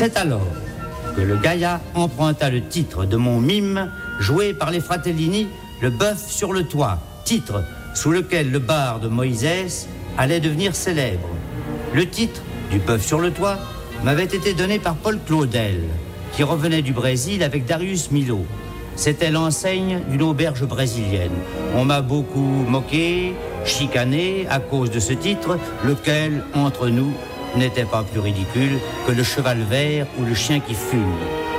C'est alors que le Gaïa emprunta le titre de mon mime, joué par les Fratellini, le bœuf sur le toit, titre sous lequel le barde Moïse allait devenir célèbre. Le titre du bœuf sur le toit m'avait été donné par Paul Claudel, qui revenait du Brésil avec Darius Milhaud. C'était l'enseigne d'une auberge brésilienne. On m'a beaucoup moqué, chicané à cause de ce titre, lequel, entre nous, n'était pas plus ridicule que le cheval vert ou le chien qui fume.